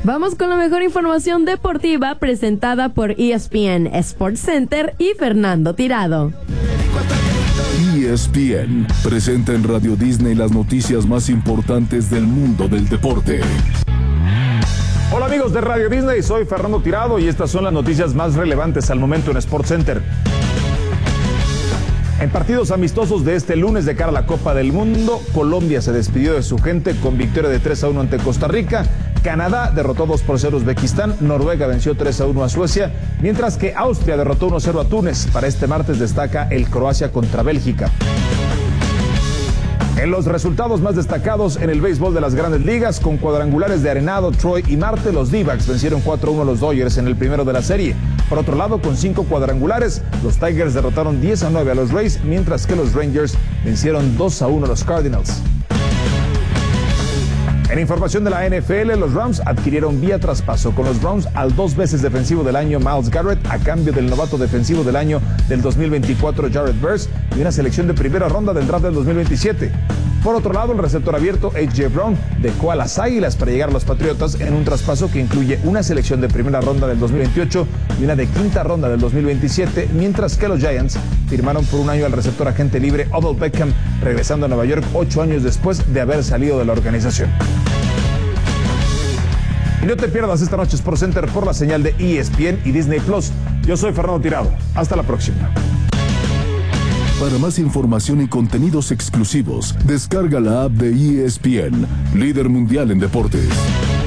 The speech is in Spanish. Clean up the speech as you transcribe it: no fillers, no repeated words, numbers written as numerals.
Vamos con la mejor información deportiva presentada por ESPN, Sports Center y Fernando Tirado. ESPN presenta en Radio Disney las noticias más importantes del mundo del deporte. Hola amigos de Radio Disney, soy Fernando Tirado y estas son las noticias más relevantes al momento en Sports Center. En partidos amistosos de este lunes de cara a la Copa del Mundo, Colombia se despidió de su gente con victoria de 3-1 ante Costa Rica. Canadá derrotó 2-0 a Uzbekistán, Noruega venció 3-1 a Suecia, mientras que Austria derrotó 1-0 a Túnez. Para este martes destaca el Croacia contra Bélgica. En los resultados más destacados en el béisbol de las Grandes Ligas, con cuadrangulares de Arenado, Troy y Marte, los D-backs vencieron 4-1 a los Dodgers en el primero de la serie. Por otro lado, con 5 cuadrangulares, los Tigers derrotaron 10-9 a los Rays, mientras que los Rangers vencieron 2-1 a los Cardinals. En información de la NFL, los Rams adquirieron vía traspaso con los Browns al 2 veces defensivo del año Myles Garrett a cambio del novato defensivo del año del 2024 Jared Verse y una selección de primera ronda del draft del 2027. Por otro lado, el receptor abierto A.J. Brown dejó a las Águilas para llegar a los Patriotas en un traspaso que incluye una selección de primera ronda del 2028 y una de quinta ronda del 2027, mientras que los Giants firmaron por un año al receptor agente libre Odell Beckham, regresando a Nueva York 8 años después de haber salido de la organización. Y no te pierdas esta noche Sports Center por la señal de ESPN y Disney Plus. Yo soy Fernando Tirado. Hasta la próxima. Para más información y contenidos exclusivos, descarga la app de ESPN, líder mundial en deportes.